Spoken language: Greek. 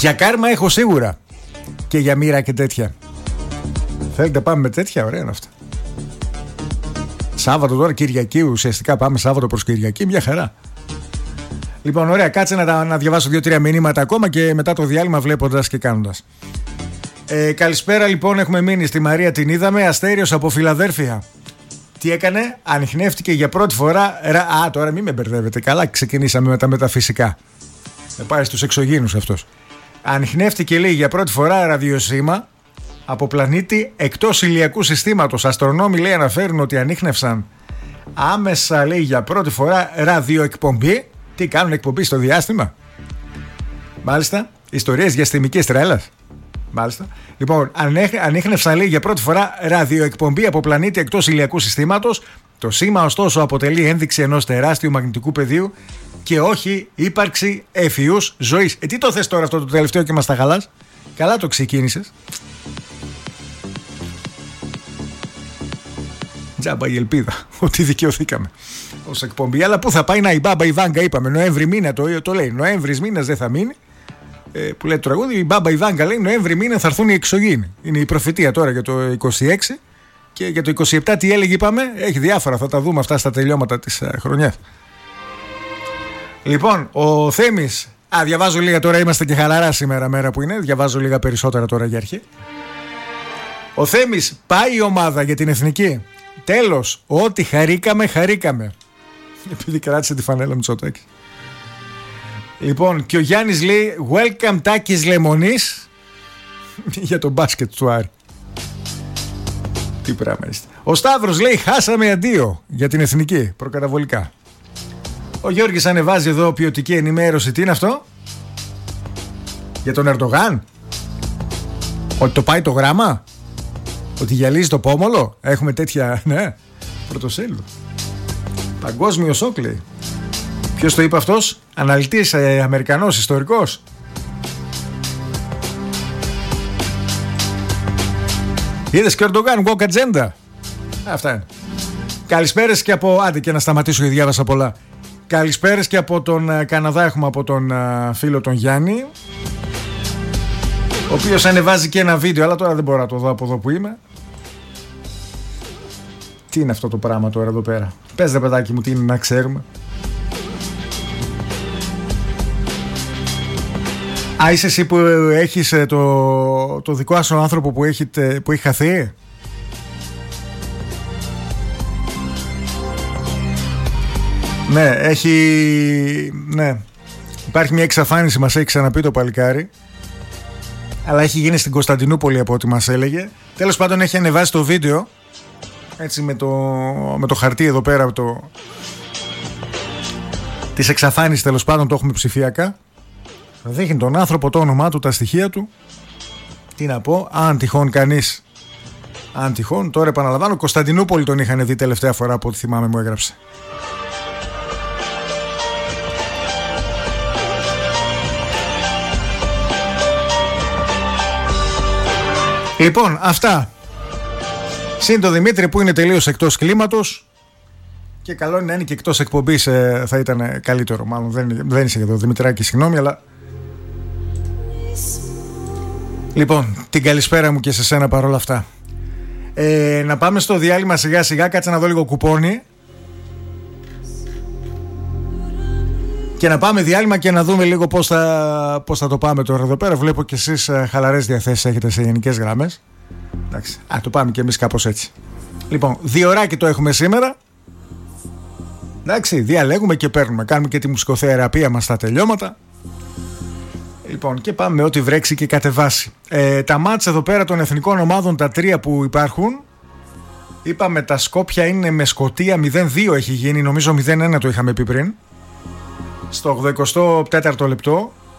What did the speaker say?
Για κάρμα έχω σίγουρα. Και για μοίρα και τέτοια. Θέλετε πάμε με τέτοια, ωραία είναι αυτά. Σάββατο τώρα, Κυριακή, ουσιαστικά πάμε Σάββατο προς Κυριακή, μια χαρά. Λοιπόν, ωραία, κάτσε να διαβάσω 2-3 μηνύματα ακόμα και μετά το διάλειμμα βλέποντας και κάνοντας. Καλησπέρα λοιπόν, έχουμε μείνει στη Μαρία, την είδαμε. Αστέριος από Φιλαδέλφια. Τι έκανε, ανιχνεύτηκε για πρώτη φορά. Τώρα μην με μπερδεύετε. Καλά, ξεκινήσαμε με τα μεταφυσικά. Πάει στους εξωγήινους αυτός. Ανιχνεύτηκε, λέει, για πρώτη φορά ραδιοσύμα από πλανήτη εκτός ηλιακού συστήματος. Αστρονόμοι, λέει, αναφέρουν ότι ανίχνευσαν άμεσα, λέει, για πρώτη φορά ραδιοεκπομπή. Τι κάνουν, εκπομπή στο διάστημα? Μάλιστα. Ιστορίες διαστημικής τρέλας. Μάλιστα. Λοιπόν, ανίχνευσαν, λέει, για πρώτη φορά ραδιοεκπομπή από πλανήτη εκτός ηλιακού συστήματος. Το σήμα, ωστόσο, αποτελεί ένδειξη ενός τεράστιου μαγνητικού πεδίου και όχι ύπαρξη εφιούς ζωής. Τι το θες τώρα αυτό το τελευταίο και μας τα χαλάς? Καλά το ξεκίνησες. Τζάμπα η ελπίδα ότι δικαιωθήκαμε ως εκπομπή. Αλλά πού θα πάει? Να, η Μπάμπα η Βάγκα, είπαμε, Νοέμβρη μήνα το λέει. Νοέμβρης μήνας δεν θα μείνει. Που λέει το τραγούδι, η Μπάμπα η Βάγκα λέει Νοέμβρη μήνα θα έρθουν οι εξωγήινοι. Είναι η προφητεία τώρα για το 26. Και για το 27 τι έλεγε, είπαμε? Έχει διάφορα, θα τα δούμε αυτά στα τελειώματα της χρονιάς. Λοιπόν, ο Θέμης. Διαβάζω λίγα τώρα, είμαστε και χαλαρά σήμερα, μέρα που είναι. Διαβάζω λίγα περισσότερα τώρα για αρχή. Ο Θέμης, πάει η ομάδα για την εθνική. Τέλος, ό,τι χαρήκαμε. Επειδή κράτησε τη φανέλα Μητσοτάκης. Λοιπόν, και ο Γιάννης λέει welcome Τάκης Λεμονής για το μπάσκετ του Άρη. Τι πράγμα είστε. Ο Σταύρος λέει χάσαμε αντίο για την εθνική προκαταβολικά. Ο Γιώργης ανεβάζει εδώ ποιοτική ενημέρωση. Τι είναι αυτό? Για τον Ερντογάν? Ότι το πάει το γράμμα? Ότι γυαλίζει το πόμολο? Έχουμε τέτοια, ναι, πρωτοσέλιδο. Παγκόσμιο σοκ, λέει. Ποιος το είπε αυτός? Αναλυτής, Αμερικανός, ιστορικός. Είδες και ο Ερντογάν, walk agenda. Αυτά είναι. Καλησπέρες και από... Άντε και να σταματήσω γιατί διάβασα πολλά. Καλησπέρες και από τον Καναδά, έχουμε από τον φίλο τον Γιάννη, ο οποίος ανεβάζει και ένα βίντεο, αλλά τώρα δεν μπορώ να το δω από εδώ που είμαι. Τι είναι αυτό το πράγμα τώρα εδώ πέρα? Πες ρε παιδάκι μου, τι είναι, να ξέρουμε. Είσαι εσύ που έχεις το δικό σου άνθρωπο που έχει χαθεί? Ναι, ναι. Υπάρχει μια εξαφάνιση, μας έχει ξαναπεί το παλικάρι. Αλλά έχει γίνει στην Κωνσταντινούπολη από ό,τι μας έλεγε. Τέλος πάντων έχει ανεβάσει το βίντεο. Έτσι με το χαρτί εδώ πέρα της εξαφάνισης, τέλος πάντων το έχουμε ψηφιακά. Δείχνει τον άνθρωπο, το όνομά του, τα στοιχεία του. Τι να πω, αν τυχόν κανείς. Αν τυχόν, τώρα επαναλαμβάνω, Κωνσταντινούπολη τον είχαν δει τελευταία φορά από ό,τι θυμάμαι μου έγραψε. Λοιπόν, αυτά. Συν το Δημήτρη που είναι τελείως εκτός κλίματος. Και καλό είναι να είναι και εκτός εκπομπής, θα ήταν καλύτερο. Μάλλον δεν είσαι εδώ, Δημητράκη, συγγνώμη, αλλά. Λοιπόν, την καλησπέρα μου και σε σένα παρόλα αυτά. Να πάμε στο διάλειμμα σιγά σιγά. Κάτσε να δω λίγο κουπόνι. Και να πάμε διάλειμμα και να δούμε λίγο πώς θα το πάμε τώρα εδώ πέρα. Βλέπω και εσείς χαλαρές διαθέσεις έχετε σε γενικές γραμμές. Εντάξει, το πάμε και εμείς κάπως έτσι. Λοιπόν, 2 ώρακι το έχουμε σήμερα. Εντάξει, διαλέγουμε και παίρνουμε. Κάνουμε και τη μουσικοθεραπεία μας στα τελειώματα. Λοιπόν, και πάμε με ό,τι βρέξει και κατεβάσει. Τα μάτς εδώ πέρα των εθνικών ομάδων, τα 3 που υπάρχουν. Είπαμε τα Σκόπια είναι με Σκωτία 0-2 έχει γίνει. Νομίζω 0-1 το είχαμε πει πριν. Στο 84ο λεπτό.